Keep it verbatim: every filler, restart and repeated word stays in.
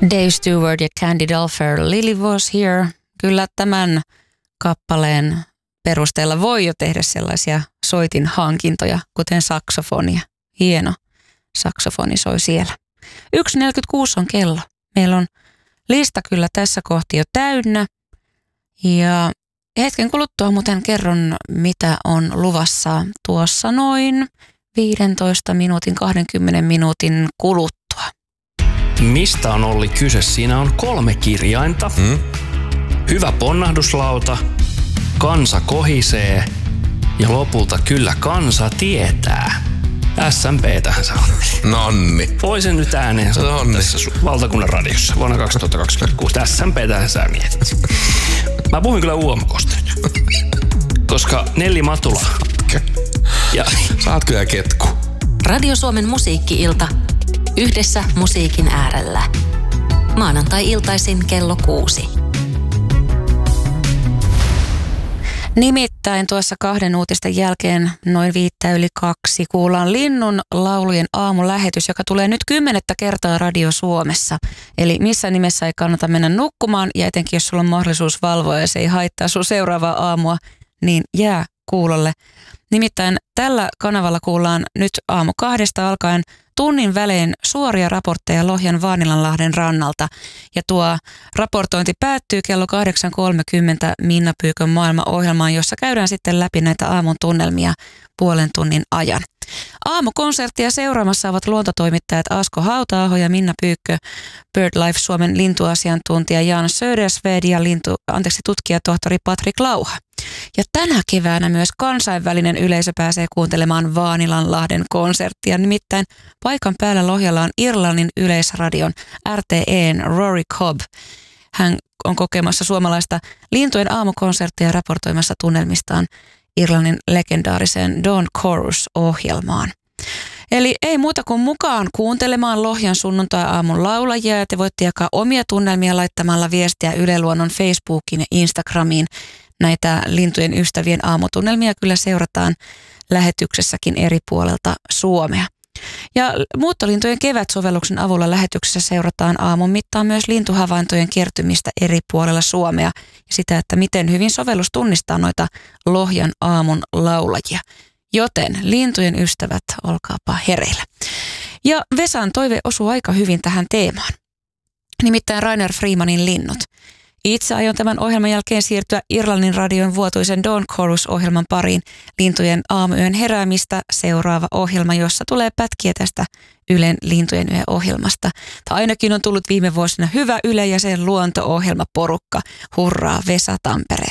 Dave Stewart ja Candy Dulfer, Lily Was Here. Kyllä tämän kappaleen perusteella voi jo tehdä sellaisia soitin hankintoja, kuten saksofonia. Hieno saksofoni soi siellä. yksi neljäkymmentäkuusi on kello. Meillä on lista kyllä tässä kohti jo täynnä. Ja hetken kuluttua muuten kerron, mitä on luvassa tuossa noin viidentoista minuutin, kahdenkymmenen minuutin kuluttua. Mistä on Olli kyse? Siinä on kolme kirjainta. Hmm? Hyvä ponnahduslauta, kansa kohisee ja lopulta kyllä kansa tietää. S M P:tähän sä on. Nonni. Voisin nyt ääneen sanoa tässä valtakunnan radiossa vuonna kaksituhattakaksikymmentäkuusi. S M P:tähän sä mietit. Mä puhuin kyllä U M K:sta nyt. Koska Nelli Matula. Ja sä oot kyllä ketku. Radio Suomen musiikki-ilta. Yhdessä musiikin äärellä. Maanantai-iltaisin kello kuusi. Nimittäin tuossa kahden uutisten jälkeen noin viittä yli kaksi kuullaan Linnun laulujen aamulähetys, joka tulee nyt kymmenettä kertaa Radio Suomessa. Eli missään nimessä ei kannata mennä nukkumaan ja etenkin jos sulla on mahdollisuus valvoa ja se ei haittaa sun seuraavaa aamua, niin jää kuulolle. Nimittäin tällä kanavalla kuullaan nyt aamu kahdesta alkaen tunnin välein suoria raportteja Lohjan Vaanilanlahden rannalta. Ja tuo raportointi päättyy kello kahdeksan kolmekymmentä Minna Pyykön maailmaohjelmaan, jossa käydään sitten läpi näitä aamun tunnelmia puolen tunnin ajan. Aamukonserttia seuraamassa ovat luontotoimittajat Asko Hauta-aho ja Minna Pyykkö, BirdLife Suomen lintuasiantuntija Jan Södersved ja lintu, anteeksi, tutkija tohtori Patrik Lauha. Ja tänä keväänä myös kansainvälinen yleisö pääsee kuuntelemaan Vaanilanlahden konserttia. Nimittäin paikan päällä Lohjalla on Irlannin yleisradion R T E:n Rory Cobb. Hän on kokemassa suomalaista lintujen aamukonserttia ja raportoimassa tunnelmistaan Irlannin legendaariseen Dawn Chorus-ohjelmaan. Eli ei muuta kuin mukaan kuuntelemaan Lohjan sunnuntai-aamun laulajia ja te voitte jakaa omia tunnelmia laittamalla viestiä Yle Luonnon Facebookiin ja Instagramiin. Näitä lintujen ystävien aamutunnelmia kyllä seurataan lähetyksessäkin eri puolelta Suomea. Ja muuttolintujen kevätsovelluksen avulla lähetyksessä seurataan aamun mittaan myös lintuhavaintojen kertymistä eri puolella Suomea ja sitä, että miten hyvin sovellus tunnistaa noita Lohjan aamun laulajia. Joten lintujen ystävät, olkaapa hereillä. Ja Vesan toive osuu aika hyvin tähän teemaan. Nimittäin Rainer Freemanin linnut. Itse aion tämän ohjelman jälkeen siirtyä Irlannin radion vuotuisen Dawn Chorus-ohjelman pariin. Lintujen aamuyön heräämistä seuraava ohjelma, jossa tulee pätkiä tästä Ylen Lintujen yö-ohjelmasta. Tai ainakin on tullut viime vuosina hyvä Yle ja sen luonto-ohjelmaporukka. Hurraa Vesa Tampereelle.